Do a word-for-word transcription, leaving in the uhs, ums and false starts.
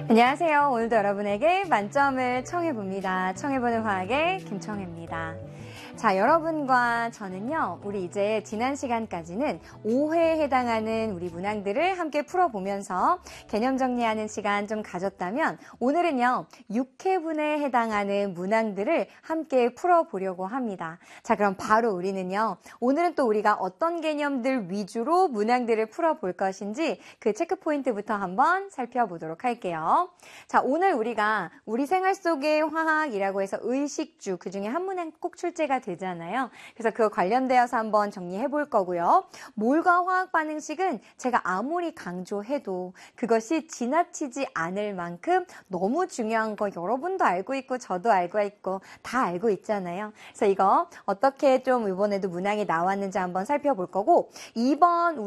안녕하세요. 오늘도 여러분에게 만점을 청해봅니다. 청해보는 화학의 김청혜입니다. 자, 여러분과 저는요, 우리 이제 지난 시간까지는 오 회에 해당하는 우리 문항들을 함께 풀어보면서 개념 정리하는 시간 좀 가졌다면, 오늘은요, 육 회분에 해당하는 문항들을 함께 풀어보려고 합니다. 자, 그럼 바로 우리는요, 오늘은 또 우리가 어떤 개념들 위주로 문항들을 풀어볼 것인지 그 체크 포인트부터 한번 살펴보도록 할게요. 자, 오늘 우리가 우리 생활 속의 화학이라고 해서 의식주, 그 중에 한 문항 꼭 출제가 되잖아요. 그래서 그거 관련되어서 한번 정리해 볼 거고요. 몰과 화학 반응식은 제가 아무리 강조해도 그것이 지나치지 않을 만큼 너무 중요한 거 여러분도 알고 있고 저도 알고 있고 다 알고 있잖아요. 그래서 이거 어떻게 좀 이번에도 문항이 나왔는지 한번 살펴볼 거고, 이번